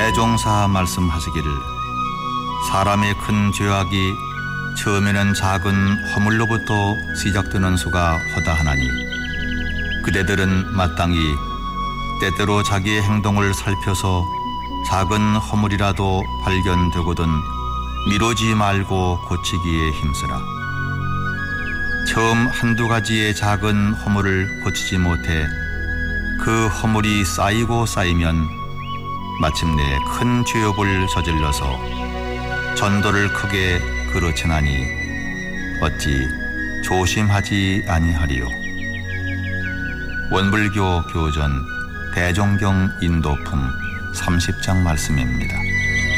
대종사 말씀하시기를 사람의 큰 죄악이 처음에는 작은 허물로부터 시작되는 수가 허다하나니 그대들은 마땅히 때때로 자기의 행동을 살펴서 작은 허물이라도 발견되거든 미루지 말고 고치기에 힘쓰라. 처음 한두 가지의 작은 허물을 고치지 못해 그 허물이 쌓이고 쌓이면 마침내 큰 죄업을 저질러서 전도를 크게 그르치나니 어찌 조심하지 아니하리요. 원불교 교전 대종경 인도품 30장 말씀입니다.